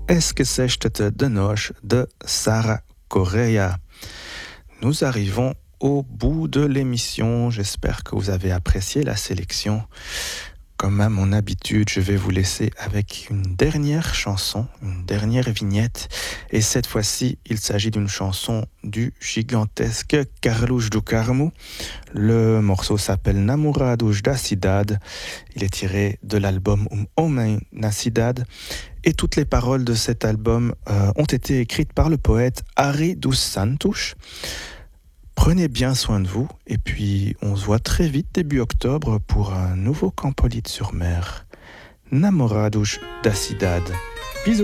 Esqueceste de Noche de Sarah Correa. Nous arrivons au bout de l'émission. J'espère que vous avez apprécié la sélection. Comme à mon habitude, je vais vous laisser avec une dernière chanson, une dernière vignette. Et cette fois-ci, il s'agit d'une chanson du gigantesque Carlos do Carmo. Le morceau s'appelle Namorados da Cidade. Il est tiré de l'album Homem na Cidade. Et toutes les paroles de cet album ont été écrites par le poète Ari dos Santos. Prenez bien soin de vous et puis on se voit très vite début octobre pour un nouveau Campolide sur mer. Namorados da Cidade.